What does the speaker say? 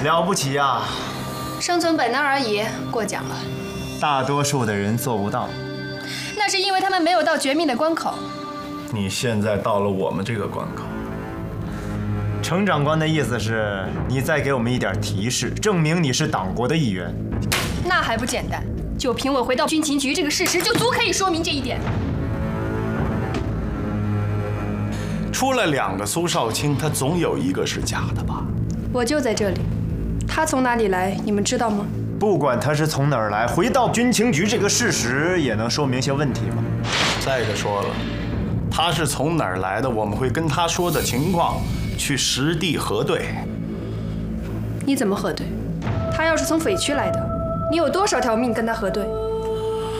了不起呀！ 生存本能而已，过奖了。 大多数的人做不到， 那是因为他们没有到绝命的关口。 你现在到了我们这个关口。 程长官的意思是，你再给我们一点提示，证明你是党国的一员。 那还不简单？就凭我回到军情局这个事实，就足可以说明这一点。 出了2个苏少卿，他总有一个是假的吧？ 我就在这里，他从哪里来，你们知道吗？ 不管他是从哪儿来，回到军情局这个事实也能说明些问题吗？ 再者说了，他是从哪儿来的，我们会跟他说的情况去实地核对。 你怎么核对？他要是从匪区来的，你有多少条命跟他核对？